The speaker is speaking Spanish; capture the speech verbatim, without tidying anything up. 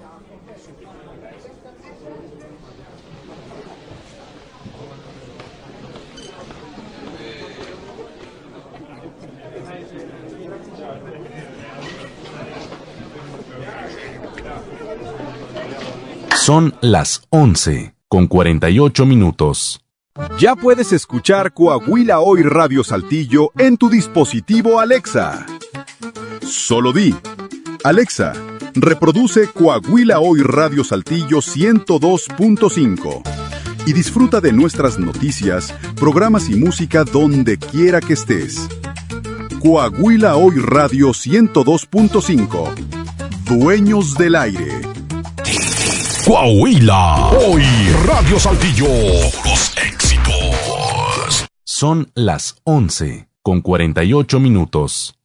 Son las once con cuarenta y ocho minutos. Ya puedes escuchar Coahuila Hoy Radio Saltillo en tu dispositivo Alexa. Solo di: Alexa, reproduce Coahuila Hoy Radio Saltillo ciento dos punto cinco y disfruta de nuestras noticias, programas y música donde quiera que estés. Coahuila Hoy Radio ciento dos punto cinco. Dueños del aire. Coahuila Hoy Radio Saltillo. Los éxitos. Son las once con cuarenta y ocho minutos.